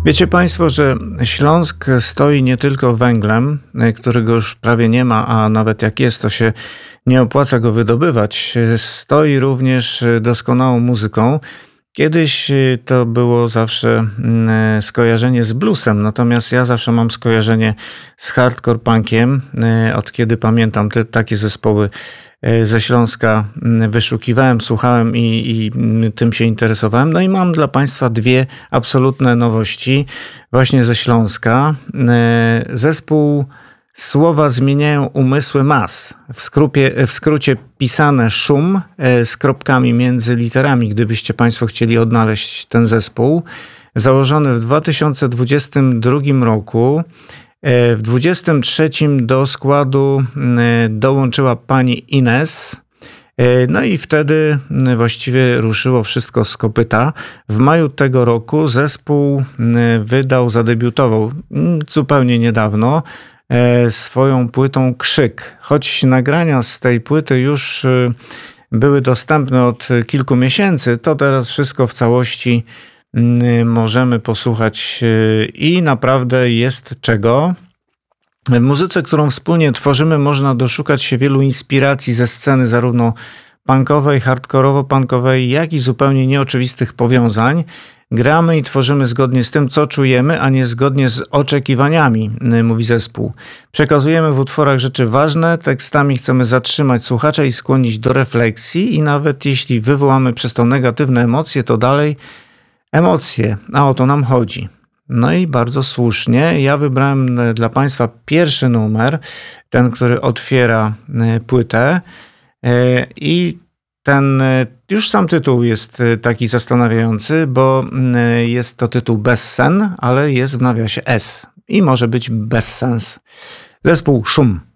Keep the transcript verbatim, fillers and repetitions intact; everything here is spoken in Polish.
Wiecie Państwo, że Śląsk stoi nie tylko węglem, którego już prawie nie ma, a nawet jak jest, to się nie opłaca go wydobywać. Stoi również doskonałą muzyką. Kiedyś to było zawsze skojarzenie z bluesem, natomiast ja zawsze mam skojarzenie z hardcore punkiem. Od kiedy pamiętam, te takie zespoły ze Śląska wyszukiwałem, słuchałem i, i tym się interesowałem. No i mam dla Państwa dwie absolutne nowości właśnie ze Śląska. Zespół Słowa zmieniają umysły mas. W, skrupie, w skrócie pisane szum z kropkami między literami, gdybyście Państwo chcieli odnaleźć ten zespół. Założony w dwa tysiące dwudziestym drugim roku. W dwudziestym trzecim do składu dołączyła pani Ines. No i wtedy właściwie ruszyło wszystko z kopyta. W maju tego roku zespół wydał, zadebiutował zupełnie niedawno swoją płytą Krzyk. Choć nagrania z tej płyty już były dostępne od kilku miesięcy, to teraz wszystko w całości możemy posłuchać i naprawdę jest czego. W muzyce, którą wspólnie tworzymy, można doszukać się wielu inspiracji ze sceny zarówno punkowej, hardkorowo-punkowej, jak i zupełnie nieoczywistych powiązań. Gramy i tworzymy zgodnie z tym, co czujemy, a nie zgodnie z oczekiwaniami, mówi zespół. Przekazujemy w utworach rzeczy ważne, tekstami chcemy zatrzymać słuchacza i skłonić do refleksji i nawet jeśli wywołamy przez to negatywne emocje, to dalej emocje, a o to nam chodzi. No i bardzo słusznie, ja wybrałem dla Państwa pierwszy numer, ten, który otwiera płytę i ten, już sam tytuł jest taki zastanawiający, bo jest to tytuł Bezsen, ale jest w nawiasie S i może być bezsens. Zespół Szum.